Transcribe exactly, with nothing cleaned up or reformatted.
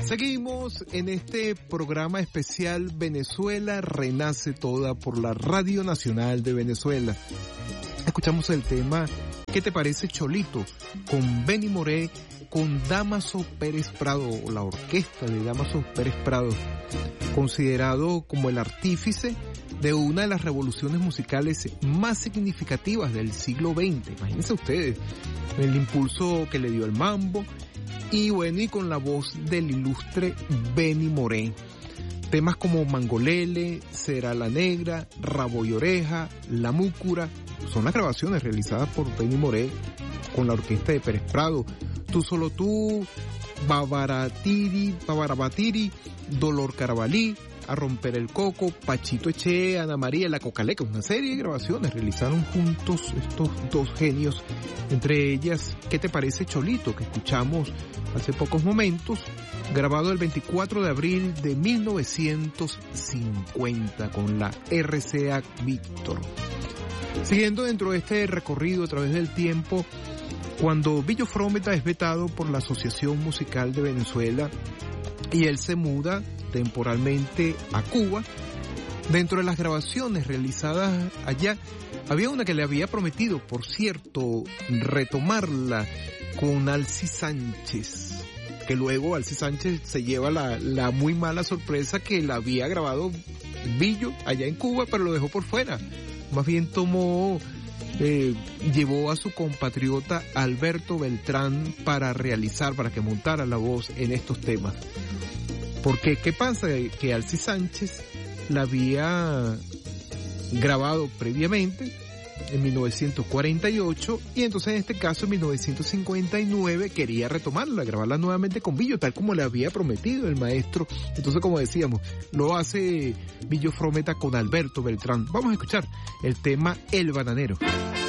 Seguimos en este programa especial Venezuela Renace Toda por la Radio Nacional de Venezuela. Escuchamos el tema ¿Qué te parece Cholito? Con Benny Moré, con Dámaso Pérez Prado, o la orquesta de Dámaso Pérez Prado, considerado como el artífice de una de las revoluciones musicales más significativas del siglo veinte. Imagínense ustedes, el impulso que le dio el mambo, y bueno, y con la voz del ilustre Benny Moré. Temas como Mangolele, Será la Negra, Rabo y Oreja, La Múcura, son las grabaciones realizadas por Benny Moré con la orquesta de Pérez Prado. Tú Solo Tú, Babaratiri, Babarabatiri, Dolor Carabalí, A Romper el Coco, Pachito Eche, Ana María, La Cocaleca, una serie de grabaciones realizaron juntos estos dos genios, entre ellas ¿Qué te parece Cholito?, que escuchamos hace pocos momentos, grabado el veinticuatro de abril de mil novecientos cincuenta con la R C A Víctor. Siguiendo dentro de este recorrido a través del tiempo, cuando Billo Frometa es vetado por la Asociación Musical de Venezuela y él se muda temporalmente a Cuba, dentro de las grabaciones realizadas allá, había una que le había prometido, por cierto, retomarla con Alci Sánchez, que luego Alci Sánchez se lleva la, la muy mala sorpresa que la había grabado Billo allá en Cuba, pero lo dejó por fuera. Más bien tomó, eh, llevó a su compatriota Alberto Beltrán para realizar, para que montara la voz en estos temas. Porque, ¿qué pasa? Que Alci Sánchez la había grabado previamente en mil novecientos cuarenta y ocho y entonces en este caso en mil novecientos cincuenta y nueve quería retomarla, grabarla nuevamente con Billo, tal como le había prometido el maestro. Entonces, como decíamos, lo hace Billo Frometa con Alberto Beltrán. Vamos a escuchar el tema El Bananero.